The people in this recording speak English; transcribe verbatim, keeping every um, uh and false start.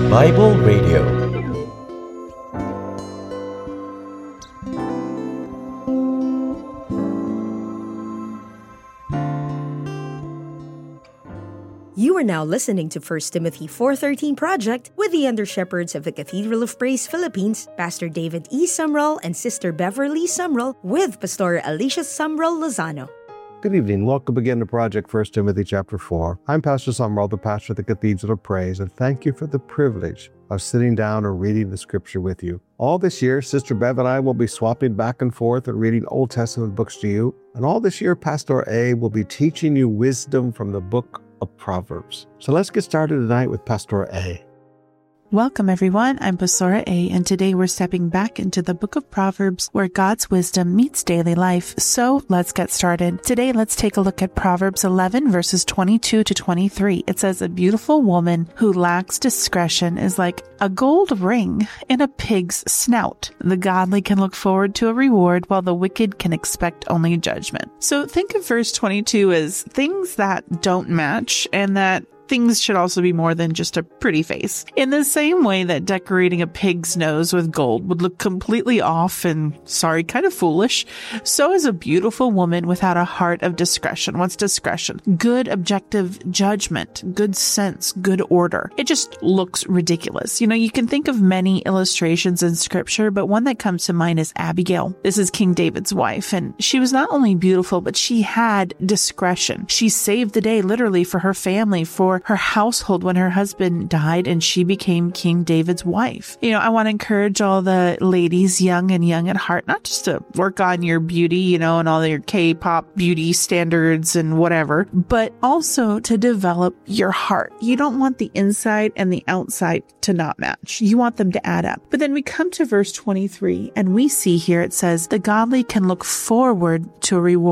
Bible Radio. You are now listening to First Timothy four thirteen Project with the under-shepherds of the Cathedral of Praise Philippines, Pastor David E. Sumrall and Sister Beverly Sumrall, with Pastor Alicia Sumrall Lozano. Good evening. Welcome again to Project First Timothy chapter four. I'm Pastor Sumrall, the pastor of the Cathedral of Praise, and thank you for the privilege of sitting down and reading the scripture with you. All this year, Sister Bev and I will be swapping back and forth and reading Old Testament books to you. And all this year, Pastor A will be teaching you wisdom from the book of Proverbs. So let's get started tonight with Pastor A. Welcome everyone, I'm Pastora A, and today we're stepping back into the book of Proverbs where God's wisdom meets daily life. So let's get started. Today let's take a look at Proverbs eleven verses twenty-two to twenty-three. It says, "A beautiful woman who lacks discretion is like a gold ring in a pig's snout. The godly can look forward to a reward while the wicked can expect only judgment." So think of verse twenty-two as things that don't match and that things should also be more than just a pretty face. In the same way that decorating a pig's nose with gold would look completely off and, sorry, kind of foolish, so is a beautiful woman without a heart of discretion. What's discretion? Good objective judgment, good sense, good order. It just looks ridiculous. You know, you can think of many illustrations in scripture, but one that comes to mind is Abigail. This is King David's wife, and she was not only beautiful, but she had discretion. She saved the day literally for her family, for her household when her husband died, and she became King David's wife. You know, I want to encourage all the ladies, young and young at heart, not just to work on your beauty, you know, and all your K-pop beauty standards and whatever, but also to develop your heart. You don't want the inside and the outside to not match. You want them to add up. But then we come to verse twenty-three, and we see here it says, "The godly can look forward to a reward